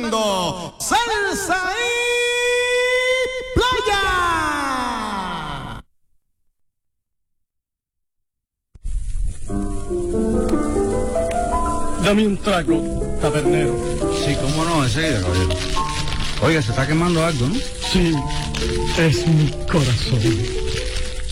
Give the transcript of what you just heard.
escuchando Salsa y Playa. Dame un trago, tabernero. Sí, cómo no, enseguida, caballero. Oiga, se está quemando algo, ¿no? Sí, es mi corazón.